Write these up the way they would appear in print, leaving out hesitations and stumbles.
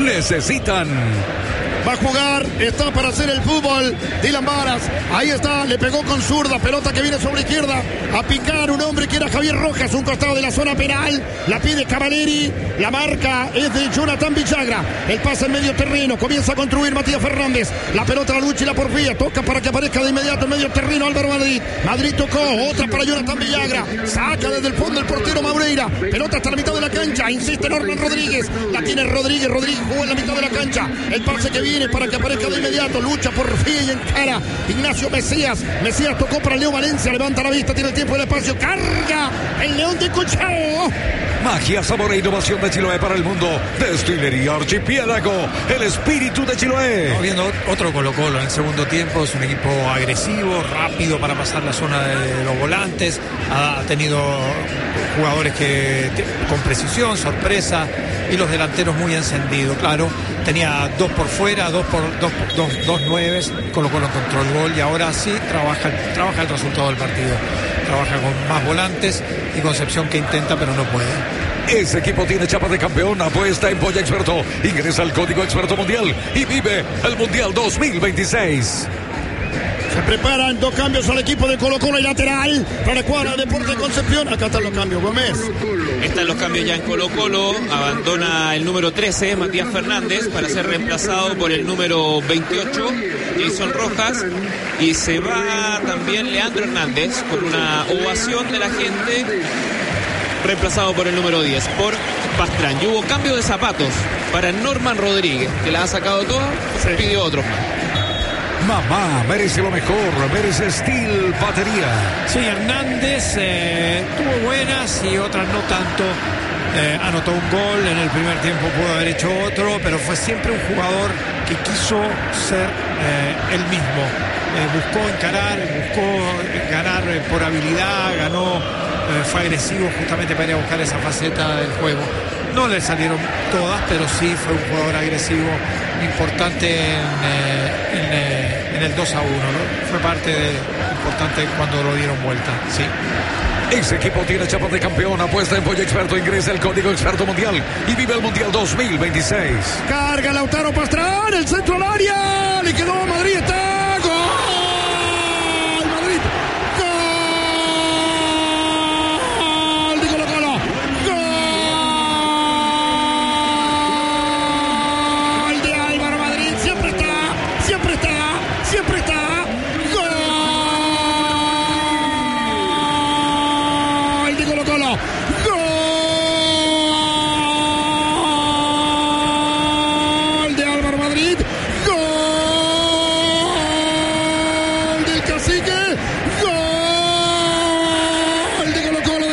necesitan. Va a jugar, está para hacer el fútbol. Dylan Varas, ahí está, le pegó con zurda, pelota que viene sobre izquierda. A picar un hombre que era Javier Rojas, un costado de la zona penal. La pide Cavalieri, la marca es de Jonathan Villagra. El pase en medio terreno, comienza a construir Matías Fernández. La pelota, la lucha y la porfía, toca para que aparezca de inmediato en medio terreno Álvaro Madrid. Madrid tocó, otra para Jonathan Villagra. Saca desde el fondo el portero Maureira. Pelota hasta la mitad de la cancha, insiste Norman Rodríguez. La tiene Rodríguez jugó en la mitad de la cancha. El pase que viene para que aparezca de inmediato, lucha por fin y encara Ignacio Mesías tocó para Leo Valencia, levanta la vista, tiene el tiempo y el espacio, carga el León de Cuchao. Magia, sabor e innovación de Chiloé para el mundo. Destilería Archipiélago, el espíritu de Chiloé. Estamos viendo otro Colo-Colo en el segundo tiempo. Es un equipo agresivo, rápido para pasar la zona de los volantes. Ha tenido jugadores con precisión, sorpresa, y los delanteros muy encendidos. Claro, tenía dos por fuera, dos nueves. Colo-Colo encontró el gol y ahora sí trabaja el resultado del partido. Trabaja con más volantes y Concepción que intenta pero no puede. Ese equipo tiene chapa de campeón, apuesta en Polla Experto. Ingresa al código Experto Mundial y vive el Mundial 2026. Se preparan dos cambios al equipo de Colo-Colo y lateral para la cuadra de Deportes Concepción. Acá están los cambios, Gómez. Están los cambios ya en Colo-Colo. Abandona el número 13, Matías Fernández, para ser reemplazado por el número 28, Jason Rojas. Y se va también Leandro Hernández con una ovación de la gente, reemplazado por el número 10, por Pastrán. Y hubo cambio de zapatos para Norman Rodríguez, que la ha sacado toda, se pidió otro más. Mamá merece lo mejor, merece Steel Batería. Sí, Hernández tuvo buenas y otras no tanto. Anotó un gol, en el primer tiempo pudo haber hecho otro, pero fue siempre un jugador que quiso ser él mismo. Buscó encarar, buscó ganar por habilidad, fue agresivo justamente para ir a buscar esa faceta del juego. No le salieron todas, pero sí fue un jugador agresivo importante en el 2-1, ¿no? Fue importante cuando lo dieron vuelta, sí. Ese equipo tiene chapa de campeón, apuesta en Polla Experto, ingresa el código Experto Mundial y vive el Mundial 2026. Carga Lautaro Pastrán, el centro al área, le quedó a Madrid, está gol. Madrid, gol de Colo-Colo, gol de Álvaro Madrid, siempre está. Colo-Colo, gol de Álvaro Madrid, gol del Cacique, gol de Colo-Colo,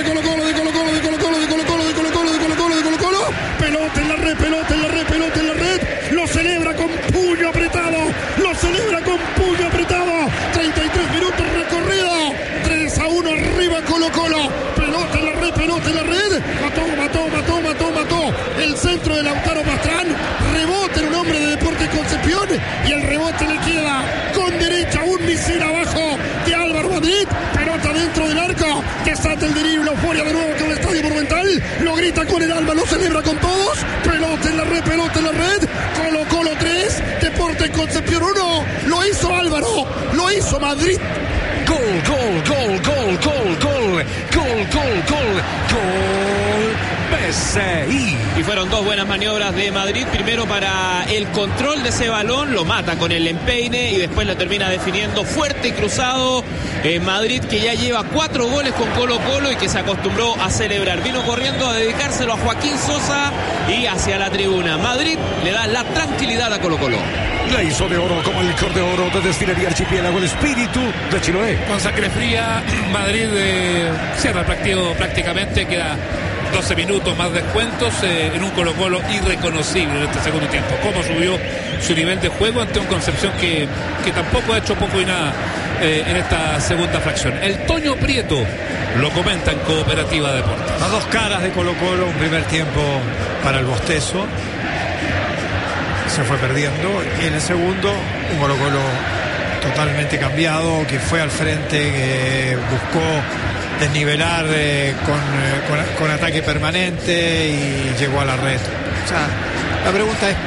pelota en la red, lo celebra con puño apretado, 33 minutos recorrido, 3-1 arriba Colo-Colo. Pelota en la red, mató el centro de Lautaro Pastrán, rebota en un hombre de Deportes Concepción y el rebote le queda con derecha, un misil abajo de Álvaro Madrid, pelota dentro del arco, desata el delirio y la euforia de nuevo con el Estadio Monumental, lo grita con el alma, lo celebra con todos, pelota en la red, Colo-Colo 3, Deportes Concepción 1, lo hizo Álvaro, lo hizo Madrid. Gol. PSI. Y fueron dos buenas maniobras de Madrid. Primero para el control de ese balón, lo mata con el empeine y después lo termina definiendo fuerte y cruzado. Madrid, que ya lleva 4 goles con Colo-Colo y que se acostumbró a celebrar. Vino corriendo a dedicárselo a Joaquín Sosa y hacia la tribuna. Madrid le da la tranquilidad a Colo-Colo. La hizo de oro como el licor de oro de Destilería Archipiélago, el espíritu de Chiloé. Con sangre fría, Madrid cierra el partido prácticamente, queda 12 minutos más descuentos en un Colo-Colo irreconocible en este segundo tiempo. Cómo subió su nivel de juego ante un Concepción que tampoco ha hecho poco y nada en esta segunda fracción. El Toño Prieto lo comenta en Cooperativa Deportes. Las dos caras de Colo-Colo, un primer tiempo para el bostezo, se fue perdiendo, y en el segundo un Colo-Colo totalmente cambiado, que fue al frente, que buscó desnivelar con ataque permanente y llegó a la red. O sea, la pregunta es